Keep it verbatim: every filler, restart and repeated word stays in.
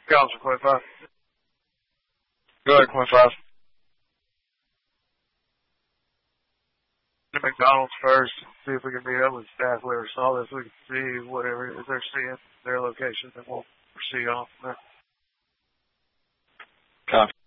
Counselor Point Five. Go ahead, Point Five. To McDonald's first, see if we can meet up with staff. We ever saw this, we can see whatever it is they're seeing, their location, and we'll proceed on from there. Copy.